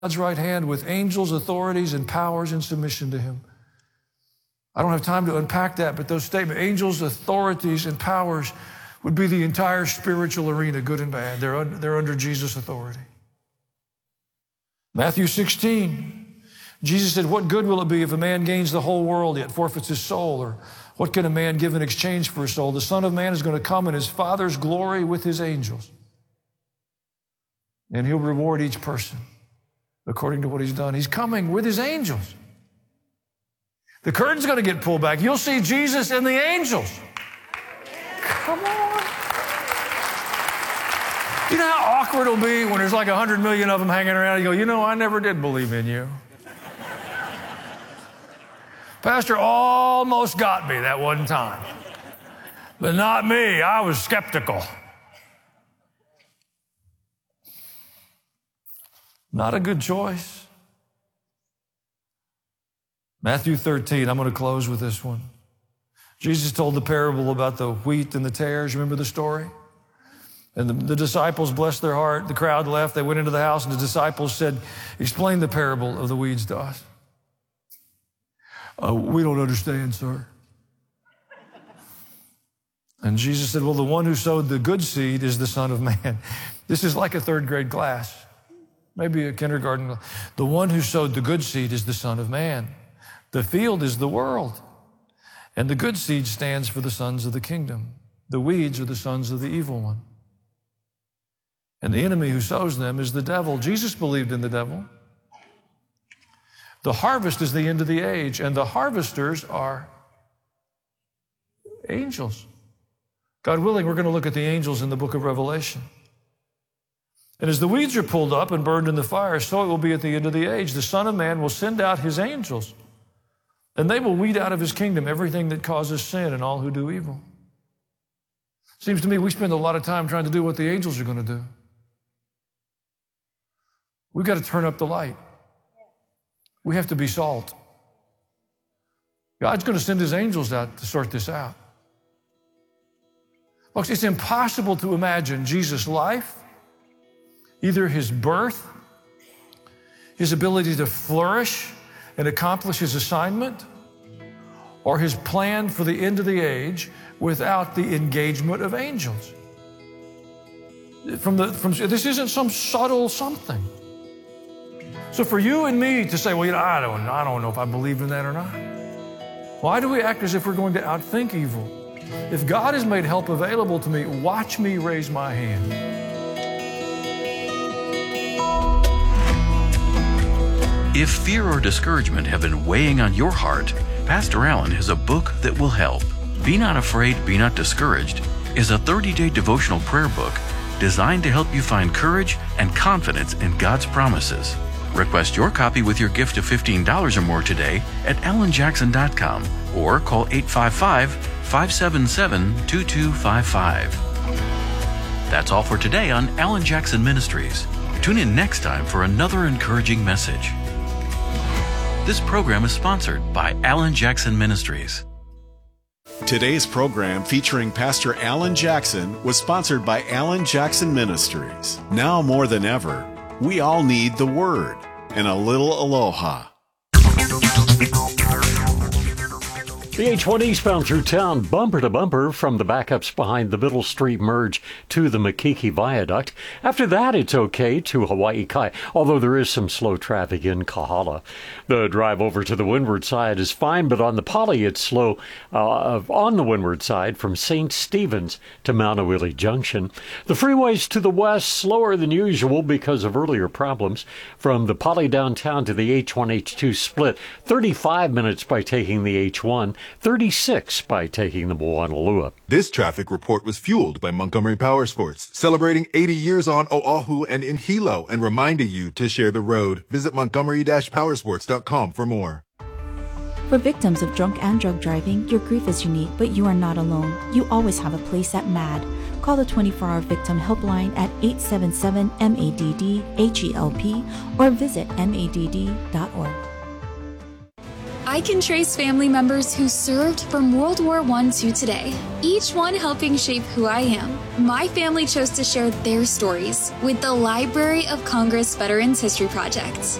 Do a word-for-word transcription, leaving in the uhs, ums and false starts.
God's right hand with angels, authorities, and powers in submission to him. I don't have time to unpack that, but those statements, angels, authorities, and powers, would be the entire spiritual arena, good and bad. They're, un- they're under Jesus' authority. Matthew sixteen, Jesus said, what good will it be if a man gains the whole world yet forfeits his soul? Or what can a man give in exchange for his soul? The Son of Man is going to come in his Father's glory with his angels. And he'll reward each person according to what he's done. He's coming with his angels. The curtain's going to get pulled back. You'll see Jesus and the angels. Come on. You know how awkward it'll be when there's like a hundred million of them hanging around. You go, you know, I never did believe in you. Pastor almost got me that one time. But not me. I was skeptical. Not a good choice. Matthew thirteen, I'm going to close with this one. Jesus told the parable about the wheat and the tares. Remember the story? And the, the disciples blessed their heart. The crowd left. They went into the house, and the disciples said, explain the parable of the weeds to us. Uh, we don't understand, sir. And Jesus said, well, the one who sowed the good seed is the Son of Man. This is like a third grade class, maybe a kindergarten. The one who sowed the good seed is the Son of Man. The field is the world. And the good seed stands for the sons of the kingdom. The weeds are the sons of the evil one. And the enemy who sows them is the devil. Jesus believed in the devil. The harvest is the end of the age, and the harvesters are angels. God willing, we're going to look at the angels in the book of Revelation. And as the weeds are pulled up and burned in the fire, so it will be at the end of the age. The Son of Man will send out his angels, and they will weed out of his kingdom everything that causes sin and all who do evil. Seems to me we spend a lot of time trying to do what the angels are going to do. We've got to turn up the light. We have to be salt. God's going to send his angels out to sort this out. Folks, it's impossible to imagine Jesus' life, either his birth, his ability to flourish and accomplish his assignment, or his plan for the end of the age without the engagement of angels. From the, from, this isn't some subtle something. So for you and me to say, well, you know, I don't, I don't know if I believe in that or not. Why do we act as if we're going to outthink evil? If God has made help available to me, watch me raise my hand. If fear or discouragement have been weighing on your heart, Pastor Allen has a book that will help. Be Not Afraid, Be Not Discouraged is a thirty-day devotional prayer book designed to help you find courage and confidence in God's promises. Request your copy with your gift of fifteen dollars or more today at alan jackson dot com or call eight five five, five seven seven, two two five five. That's all for today on Alan Jackson Ministries. Tune in next time for another encouraging message. This program is sponsored by Alan Jackson Ministries. Today's program featuring Pastor Alan Jackson was sponsored by Alan Jackson Ministries. Now more than ever, we all need the Word and a little aloha. The H one eastbound through town, bumper to bumper from the backups behind the Middle Street merge to the Makiki Viaduct. After that, it's okay to Hawaii Kai, although there is some slow traffic in Kahala. The drive over to the windward side is fine, but on the Poly, it's slow uh, on the windward side from Saint Stephen's to Maunawili Junction. The freeways to the west, slower than usual because of earlier problems. From the Poly downtown to the H one H two split, thirty-five minutes by taking the H one. thirty-six by taking the Moanalua. This traffic report was fueled by Montgomery Power Sports, celebrating eighty years on Oahu and in Hilo, and reminding you to share the road. Visit montgomery dash powersports dot com for more. For victims of drunk and drug driving, your grief is unique, but you are not alone. You always have a place at MADD. Call the twenty-four hour Victim Helpline at eight seven seven, M A D D, H E L P or visit M A D D dot org. I can trace family members who served from World War One to today, each one helping shape who I am. My family chose to share their stories with the Library of Congress Veterans History Project.